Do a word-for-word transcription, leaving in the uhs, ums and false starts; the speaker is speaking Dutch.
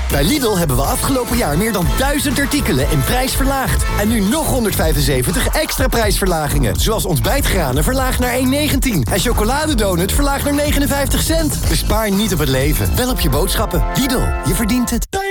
Bij Lidl hebben we afgelopen jaar meer dan duizend artikelen in prijs verlaagd. En nu nog honderdvijfenzeventig extra prijsverlagingen. Zoals ontbijtgranen verlaagd naar één negentien. En chocoladedonut verlaagd naar negenenvijftig cent. Bespaar niet op het leven, wel op je boodschappen. Lidl, je verdient het.